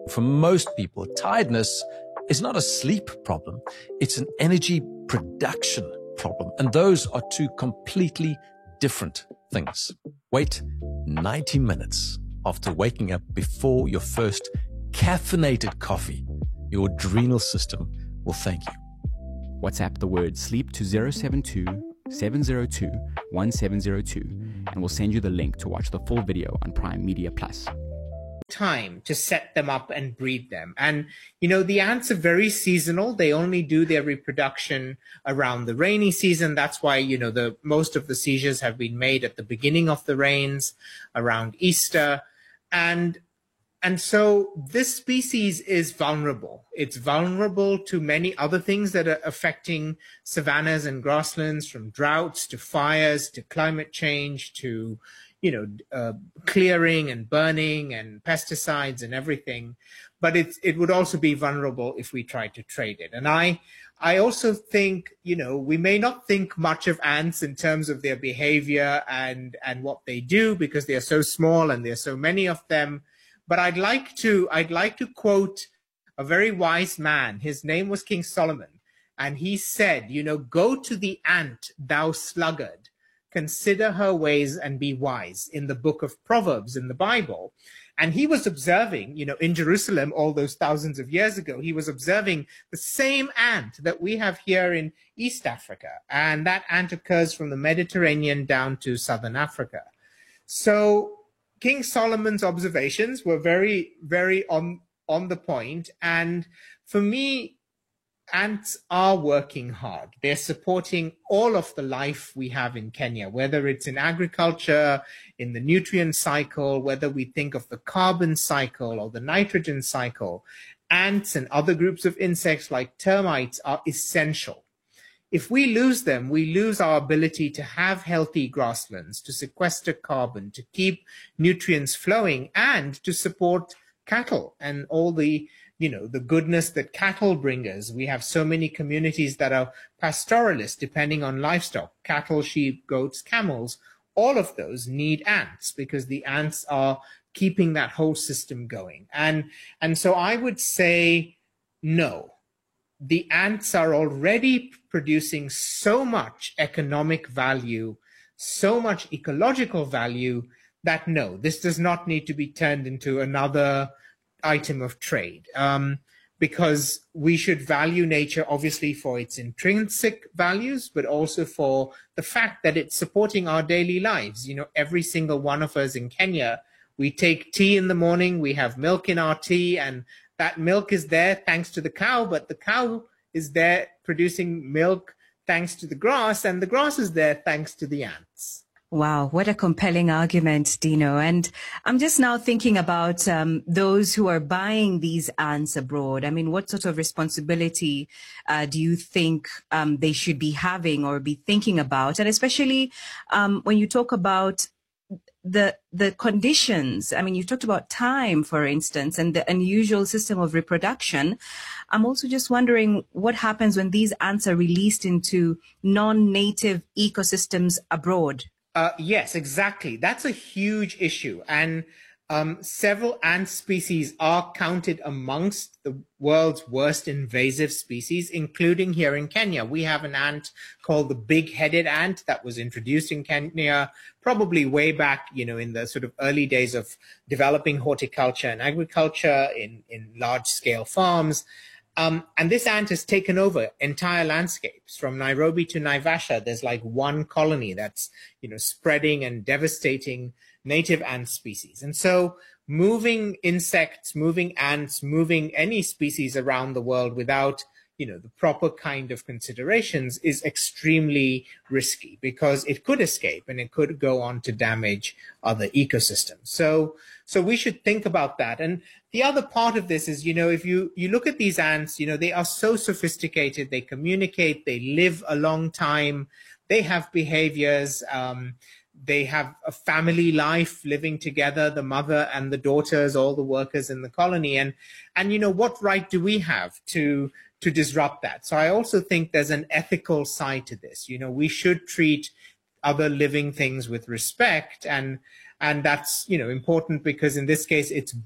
For most people, tiredness is not a sleep problem. It's an energy production problem. And those are two completely different things. Wait 90 minutes after waking up before your first caffeinated coffee. Your adrenal system will thank you. WhatsApp the word sleep to 072 702 1702 and we'll send you the link to watch the full video on Prime Media Plus. Time to set them up and breed them. And, the ants are very seasonal. They only do their reproduction around the rainy season. That's why, most of the seizures have been made at the beginning of the rains, around Easter. And so this species is vulnerable. It's vulnerable to many other things that are affecting savannas and grasslands, from droughts to fires to climate change to clearing and burning and pesticides and everything. But it would also be vulnerable if we tried to trade it. And I also think, we may not think much of ants in terms of their behavior and what they do, because they are so small and there are so many of them. But I'd like to quote a very wise man. His name was King Solomon. And he said, go to the ant, thou sluggard. Consider her ways and be wise, in the book of Proverbs in the Bible. And he was observing, in Jerusalem all those thousands of years ago, he was observing the same ant that we have here in East Africa. And that ant occurs from the Mediterranean down to southern Africa. So King Solomon's observations were very, very on the point. And for me, ants are working hard. They're supporting all of the life we have in Kenya, whether it's in agriculture, in the nutrient cycle, whether we think of the carbon cycle or the nitrogen cycle. Ants and other groups of insects like termites are essential. If we lose them, we lose our ability to have healthy grasslands, to sequester carbon, to keep nutrients flowing, and to support cattle and all the goodness that cattle bring us. We have so many communities that are pastoralists, depending on livestock, cattle, sheep, goats, camels. All of those need ants because the ants are keeping that whole system going. And so I would say, no, the ants are already producing so much economic value, so much ecological value, that no, this does not need to be turned into another item of trade, because we should value nature obviously for its intrinsic values, but also for the fact that it's supporting our daily lives. Every single one of us in Kenya, we take tea in the morning, we have milk in our tea, and that milk is there thanks to the cow, but the cow is there producing milk thanks to the grass, and the grass is there thanks to the ants. Wow, what a compelling argument, Dino. And I'm just now thinking about those who are buying these ants abroad. I mean, what sort of responsibility do you think they should be having or be thinking about? And especially when you talk about the conditions. I mean, you talked about time, for instance, and the unusual system of reproduction. I'm also just wondering what happens when these ants are released into non-native ecosystems abroad. Yes, exactly. That's a huge issue. And several ant species are counted amongst the world's worst invasive species, including here in Kenya. We have an ant called the big-headed ant that was introduced in Kenya probably way back, in the sort of early days of developing horticulture and agriculture in large-scale farms. And this ant has taken over entire landscapes. From Nairobi to Naivasha, there's like one colony that's, spreading and devastating native ant species. And so moving insects, moving ants, moving any species around the world without, the proper kind of considerations is extremely risky, because it could escape and it could go on to damage other ecosystems. So we should think about that. And the other part of this is, if you look at these ants, they are so sophisticated, they communicate, they live a long time, they have behaviors, they have a family life living together, the mother and the daughters, all the workers in the colony. And what right do we have to disrupt that? So I also think there's an ethical side to this. We should treat other living things with respect, and that's important, because in this case it's